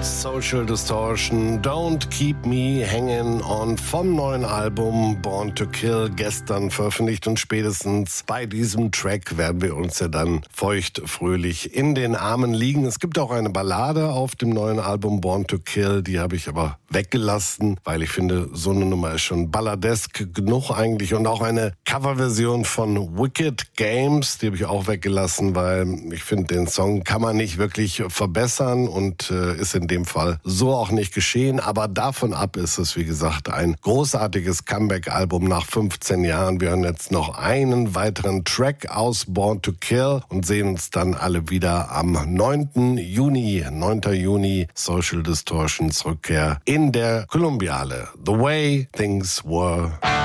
Social Distortion, Don't Keep Me Hanging On vom neuen Album Born to Kill, gestern veröffentlicht, und spätestens bei diesem Track werden wir uns ja dann feuchtfröhlich in den Armen liegen. Es gibt auch eine Ballade auf dem neuen Album Born to Kill, die habe ich aber weggelassen, weil ich finde, so eine Nummer ist schon balladesk genug eigentlich, und auch eine Coverversion von Wicked Games, die habe ich auch weggelassen, weil ich finde, den Song kann man nicht wirklich verbessern und ist in dem Fall so auch nicht geschehen. Aber davon ab ist es, wie gesagt, ein großartiges Comeback-Album nach 15 Jahren. Wir hören jetzt noch einen weiteren Track aus Born to Kill und sehen uns dann alle wieder am 9. Juni, Social Distortions Rückkehr in der Columbiale. The Way Things Were.